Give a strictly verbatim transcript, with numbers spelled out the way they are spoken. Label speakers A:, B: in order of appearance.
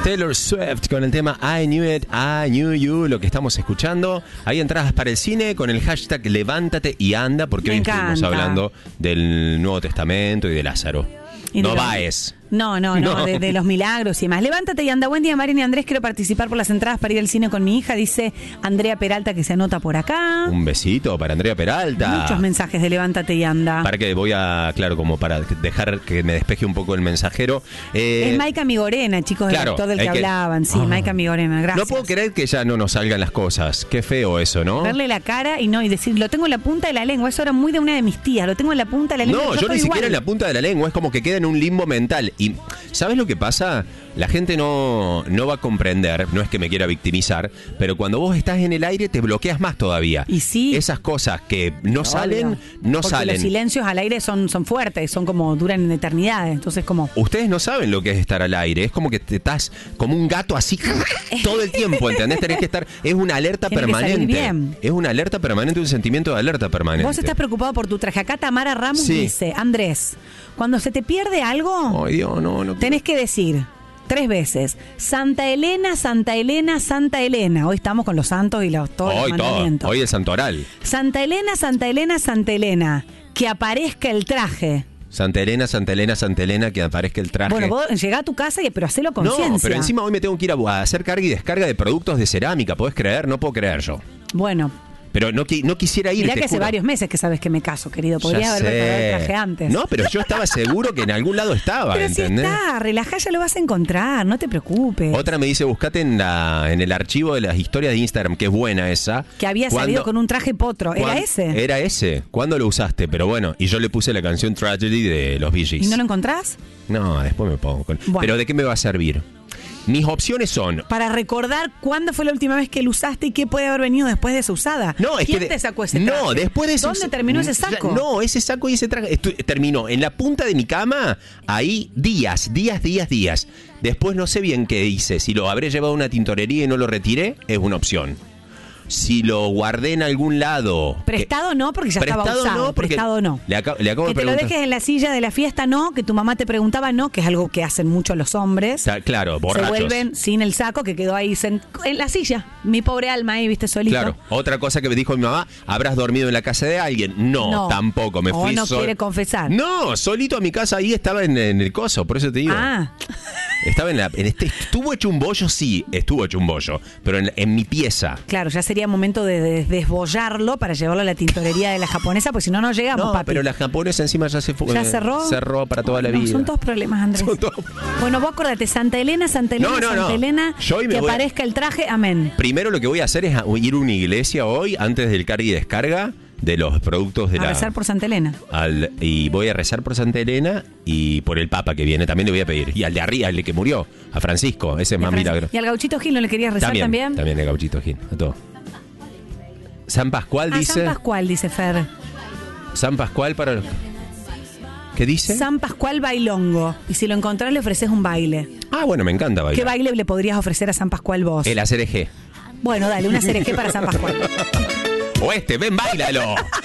A: Taylor Swift con el tema I Knew It, I Knew You, lo que estamos escuchando. Hay entradas para el cine con el hashtag Levántate y Anda, porque
B: Me
A: hoy
B: encanta.
A: estuvimos hablando del Nuevo Testamento y de Lázaro.
B: Y
A: No
B: de los-
A: Baez.
B: No, no, no,
A: No.
B: De, de los milagros y demás. Levántate y anda. Buen día, Mariana y Andrés. Quiero participar por las entradas para ir al cine con mi hija. Dice Andrea Peralta, que se anota por acá.
A: Un besito para Andrea Peralta.
B: Muchos mensajes de Levántate y anda.
A: Para que voy a, claro, como para dejar que me despeje un poco el mensajero. Eh,
B: Es Maika Migorena, chicos, el
A: claro,
B: actor del que,
A: hay que-
B: hablaban. Sí,
A: Ah.
B: Maika Migorena, gracias.
A: No puedo creer que ya no nos salgan las cosas. Qué feo eso, ¿no?
B: Verle la cara y no y decir, lo tengo en la punta de la lengua. Eso era muy de una de mis tías. Lo tengo en la punta de la lengua.
A: No,
B: pero
A: yo ni
B: estoy
A: siquiera en
B: igual.
A: la punta de la lengua, es como que queda en un limbo mental. Y ¿sabes lo que pasa? La gente no, no va a comprender, no es que me quiera victimizar, pero cuando vos estás en el aire te bloqueas más todavía.
B: Y sí.
A: Esas cosas que no
B: Obvio.
A: salen, no
B: Porque
A: salen.
B: los silencios al aire son, son fuertes, son como, duran en eternidades. Entonces, como...
A: Ustedes no saben lo que es estar al aire, es como que te estás como un gato así todo el tiempo, ¿entendés? Tenés que estar, es una alerta
B: Tiene que salir
A: permanente.
B: bien.
A: Es una alerta permanente, un sentimiento de alerta permanente.
B: Vos estás preocupado por tu traje. Acá Tamara Ramos
A: Sí.
B: dice, Andrés, cuando se te pierde algo,
A: Ay, Dios, no, no.
B: tenés que decir tres veces, Santa Elena, Santa Elena, Santa Elena. Hoy estamos con los santos y los, todos
A: Hoy
B: los
A: todo,
B: mandamientos.
A: hoy el santoral.
B: Santa Elena, Santa Elena, Santa Elena. Que aparezca el traje.
A: Santa Elena, Santa Elena, Santa Elena, que aparezca el traje.
B: Bueno, vos llegá a tu casa y pero hacelo con
A: No,
B: conciencia.
A: pero encima hoy me tengo que ir a, a hacer carga y descarga de productos de cerámica. ¿Podés creer? No puedo creer yo.
B: Bueno,
A: Pero no, qui- no quisiera ir.
B: mirá
A: te
B: que hace
A: juro.
B: varios meses que sabes que me caso, querido.
A: Ya
B: Podrías haber preparado el
A: sé.
B: traje antes.
A: No, pero yo estaba seguro que en algún lado estaba,
B: pero si
A: ¿entendés?
B: está, relajá, ya lo vas a encontrar, no te preocupes.
A: Otra me dice, buscate en, la, en el archivo de las historias de Instagram, que es buena esa.
B: Que había
A: ¿Cuándo-
B: salido con un traje potro. ¿Era
A: cuán-
B: ese?
A: Era ese. ¿Cuándo lo usaste? Pero bueno, y yo le puse la canción Tragedy de los Bee Gees.
B: ¿Y no lo encontrás?
A: No, después me pongo con...
B: Bueno.
A: ¿Pero de qué me va a servir? Mis opciones son...
B: Para recordar cuándo fue la última vez que lo usaste y qué puede haber venido después de esa usada.
A: No, es
B: ¿Quién
A: que de-
B: te sacó ese traje?
A: No, después de eso.
B: ¿Dónde terminó ese saco?
A: No, ese saco y ese traje estu- terminó en la punta de mi cama, ahí días, días, días, días. Después no sé bien qué hice. Si lo habré llevado a una tintorería y no lo retiré, es una opción. Si lo guardé en algún lado.
B: Prestado
A: que-
B: no, porque ya estaba
A: Prestado
B: usado.
A: no, porque
B: Prestado no.
A: Le, acabo- le acabo
B: Que
A: de
B: te lo
A: preguntar.
B: dejes en la silla de la fiesta, no. Que tu mamá te preguntaba, no. Que es algo que hacen mucho los hombres.
A: Está- Claro, borrachos.
B: Se vuelven sin el saco que quedó ahí sent- en la silla. Mi pobre alma ahí, viste, solito.
A: Claro, otra cosa que me dijo mi mamá, ¿habrás dormido en la casa de alguien? No,
B: No.
A: tampoco, me
B: O
A: fui
B: no
A: sol-
B: quiere confesar.
A: No, solito a mi casa, ahí estaba en, en el coso, por eso te digo.
B: Ah,
A: Estaba en la. En este, ¿Estuvo hecho un bollo? Sí, estuvo hecho un bollo. Pero en, en mi pieza.
B: claro, ya sería momento de, de desbollarlo para llevarlo a la tintorería de la japonesa, pues si no, no llegamos,
A: No,
B: papi.
A: pero la japonesa encima ya se fue.
B: ¿Ya
A: eh,
B: cerró?
A: Cerró para toda la
B: No,
A: vida.
B: son todos problemas, Andrés.
A: Son todos-
B: Bueno, vos acordate, Santa Elena, Santa Elena,
A: No, no,
B: Santa
A: no.
B: Elena,
A: Yo hoy me
B: que
A: voy a-
B: aparezca el traje, amén.
A: Primero lo que voy a hacer es a- ir a una iglesia hoy, antes del carga y descarga de los productos de
B: A
A: la.
B: rezar por Santa Elena.
A: al- y voy a rezar por Santa Elena y por el Papa que viene, también le voy a pedir. Y al de arriba, al de que murió, a Francisco, ese es más
B: Y a Fran-
A: milagro.
B: Y al Gauchito Gil no le querías rezar
A: También,
B: también.
A: también el gauchito Gil, a todo. San Pascual
B: Ah,
A: dice.
B: San Pascual, dice Fer.
A: San Pascual para. ¿Qué dice?
B: San Pascual bailongo. Y si lo encontrás, le ofreces un baile.
A: Ah, bueno, me encanta bailar.
B: ¿Qué baile le podrías ofrecer a San Pascual vos?
A: El A C R G.
B: Bueno, dale, una cereje para San Pascual.
A: O este, ven, bailalo.